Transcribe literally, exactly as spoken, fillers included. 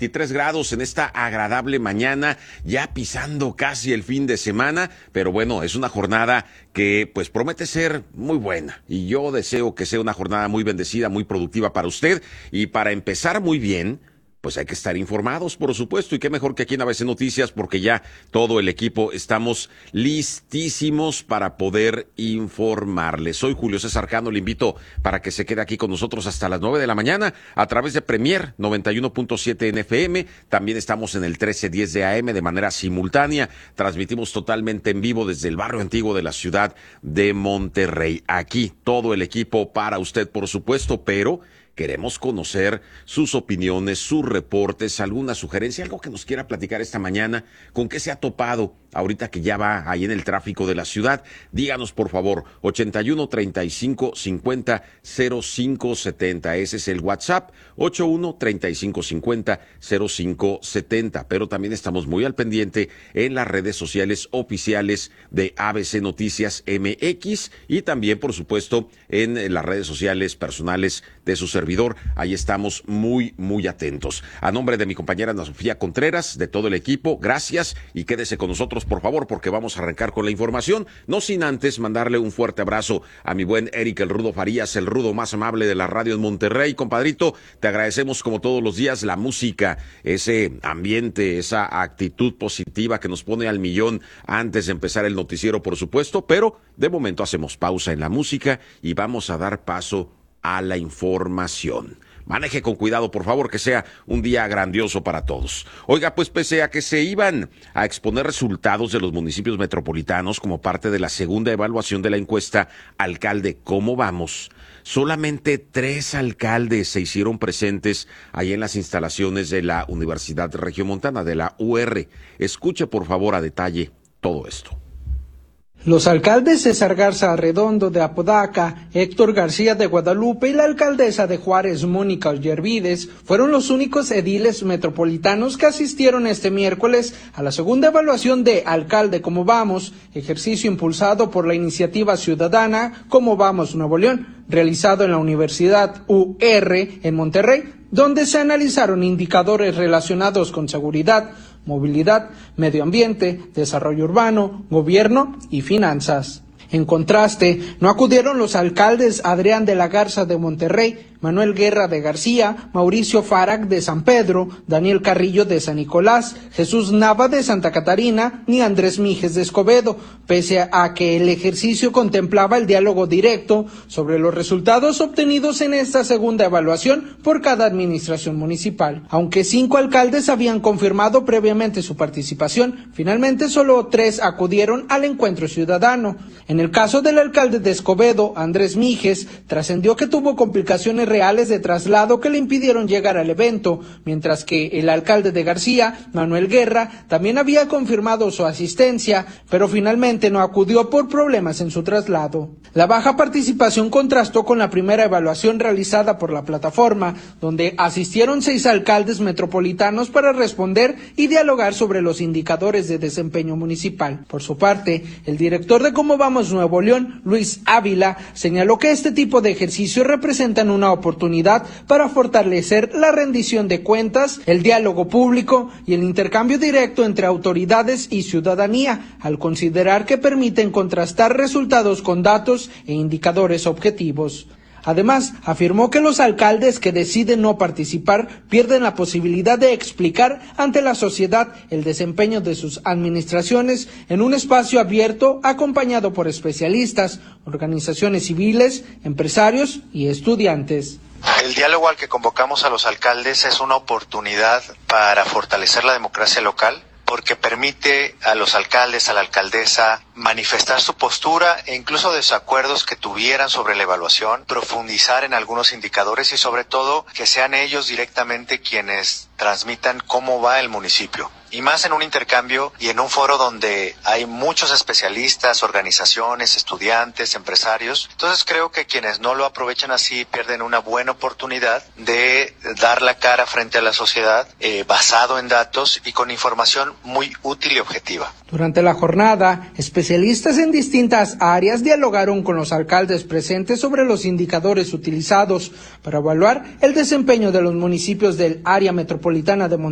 veintitrés grados en esta agradable mañana, ya pisando casi el fin de semana, pero bueno, es una jornada que pues promete ser muy buena y yo deseo que sea una jornada muy bendecida, muy productiva para usted y para empezar muy bien, pues hay que estar informados, por supuesto, y qué mejor que aquí en A B C Noticias, porque ya todo el equipo estamos listísimos para poder informarles. Soy Julio César Cano, le invito para que se quede aquí con nosotros hasta las nueve de la mañana a través de Premier noventa y uno punto siete en F M. También estamos en el trece diez de A M de manera simultánea. Transmitimos totalmente en vivo desde el barrio antiguo de la ciudad de Monterrey. Aquí todo el equipo para usted, por supuesto, pero queremos conocer sus opiniones, sus reportes, alguna sugerencia, algo que nos quiera platicar esta mañana, con qué se ha topado ahorita que ya va ahí en el tráfico de la ciudad. Díganos, por favor, ochenta y uno, treinta y cinco, cincuenta, cero cinco setenta. Ese es el WhatsApp, ochenta y uno, treinta y cinco, cincuenta, cero cinco setenta. Pero también estamos muy al pendiente en las redes sociales oficiales de A B C Noticias M X y también, por supuesto, en las redes sociales personales de su servidor. Ahí estamos muy, muy atentos. A nombre de mi compañera Ana Sofía Contreras, de todo el equipo, gracias y quédese con nosotros, por favor, porque vamos a arrancar con la información, no sin antes mandarle un fuerte abrazo a mi buen Eric el Rudo Farías, el Rudo más amable de la radio en Monterrey. Compadrito, te agradecemos como todos los días la música, ese ambiente, esa actitud positiva que nos pone al millón antes de empezar el noticiero, por supuesto, pero de momento hacemos pausa en la música y vamos a dar paso a la información. Maneje con cuidado, por favor, que sea un día grandioso para todos. Oiga, pues pese a que se iban a exponer resultados de los municipios metropolitanos como parte de la segunda evaluación de la encuesta Alcalde, ¿cómo vamos?, solamente tres alcaldes se hicieron presentes ahí en las instalaciones de la Universidad Regiomontana, de la U R. Escuche, por favor, a detalle todo esto. Los alcaldes César Garza Arredondo de Apodaca, Héctor García de Guadalupe y la alcaldesa de Juárez, Mónica Ollervides, fueron los únicos ediles metropolitanos que asistieron este miércoles a la segunda evaluación de Alcalde Cómo Vamos, ejercicio impulsado por la iniciativa ciudadana Cómo Vamos Nuevo León, realizado en la Universidad U R en Monterrey, donde se analizaron indicadores relacionados con seguridad, movilidad, medio ambiente, desarrollo urbano, gobierno y finanzas. En contraste, no acudieron los alcaldes Adrián de la Garza de Monterrey, Manuel Guerra de García, Mauricio Farac de San Pedro, Daniel Carrillo de San Nicolás, Jesús Nava de Santa Catarina, ni Andrés Mijes de Escobedo, pese a que el ejercicio contemplaba el diálogo directo sobre los resultados obtenidos en esta segunda evaluación por cada administración municipal. Aunque cinco alcaldes habían confirmado previamente su participación, finalmente solo tres acudieron al encuentro ciudadano. En el caso del alcalde de Escobedo, Andrés Mijes, trascendió que tuvo complicaciones reales de traslado que le impidieron llegar al evento, mientras que el alcalde de García, Manuel Guerra, también había confirmado su asistencia, pero finalmente no acudió por problemas en su traslado. La baja participación contrastó con la primera evaluación realizada por la plataforma, donde asistieron seis alcaldes metropolitanos para responder y dialogar sobre los indicadores de desempeño municipal. Por su parte, el director de Cómo Vamos Nuevo León, Luis Ávila, señaló que este tipo de ejercicios representan una oportunidad para fortalecer la rendición de cuentas, el diálogo público y el intercambio directo entre autoridades y ciudadanía, al considerar que permiten contrastar resultados con datos e indicadores objetivos. Además, afirmó que los alcaldes que deciden no participar pierden la posibilidad de explicar ante la sociedad el desempeño de sus administraciones en un espacio abierto acompañado por especialistas, organizaciones civiles, empresarios y estudiantes. El diálogo al que convocamos a los alcaldes es una oportunidad para fortalecer la democracia local, porque permite a los alcaldes, a la alcaldesa, manifestar su postura e incluso desacuerdos que tuvieran sobre la evaluación, profundizar en algunos indicadores y sobre todo que sean ellos directamente quienes transmitan cómo va el municipio. Y más en un intercambio y en un foro donde hay muchos especialistas, organizaciones, estudiantes, empresarios. Entonces creo que quienes no lo aprovechan así pierden una buena oportunidad de dar la cara frente a la sociedad eh, basado en datos y con información muy útil y objetiva. Durante la jornada, especialistas en distintas áreas dialogaron con los alcaldes presentes sobre los indicadores utilizados para evaluar el desempeño de los municipios del área metropolitana de Monterrey